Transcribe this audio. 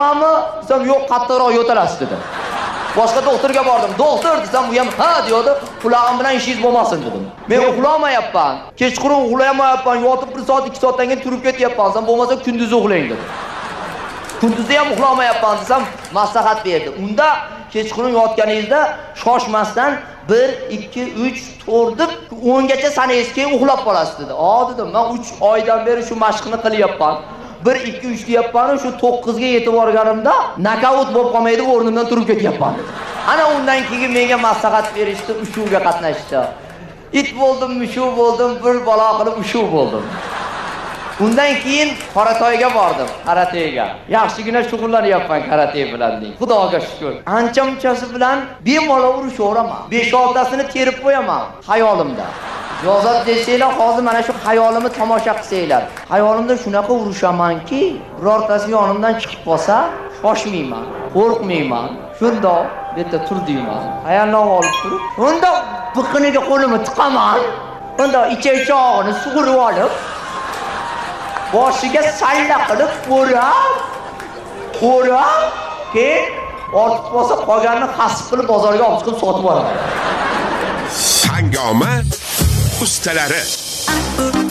Ammo desam yo'q, qattiqroq yo'talasiz dedi. Boshqa doktorga bordim. Doktor desam, u ham ha deydi, qulog'im bilan ishingiz bo'lmasin dedim. Men uxlamayapman. Kechqurun uxlamayapman, yotib 1 soat 2 soatdan keyin turib ketyapman. Desam, bo'lmasa kunduzi uxlang dedi. Kunduzi ham uxlamayapman desam, maslahat berdi. Unda kechqurun yotganingizda shoshmasdan 1 2 3 4 deb 10 gacha sanaysiz, keyin uxlab qolasiz dedi. Dedim, men 3 oydan beri shu mashqni qilyapman. 1 2 3 deyapman, shu 9 ga yetib borganimda nokaut bo'lib qolmaydi, o'rnimdan turib ketyapman dedi. Ana undan keyin menga maslahat berishdi, ushuvga qatnashdi. It bo'ldim, mushuv bo'ldim, bir balo qilib ushuv bo'ldim. Undan keyin karatoyga bordim, karatega. Yaxshigina shug'ullanyapman karate bilan deng. Xudoga shukr. Ancha-munchasi bilan bemalol urushaveraman. 5-6tasini terib qo'yaman xayolimda. Yozat desanglar, hozir mana shu xayolimni tomosha qilsanglar. Xayolimda shunaqa urushamanki, birortasi yonimdan chiqib qolsa, shoshmayman, qo'rqmayman. Shunda bu yerda tur deyman. Ayolni olib turib, unda biqiniga qo'limni tiqaman. Unda ichak-chog'ini sug'urib olib, boshiga salla qilib o'rab, keyin ortiq bo'lsa qolganini hasib qilib bozorga olib chiqib sotib olaman. Hangoma ustalari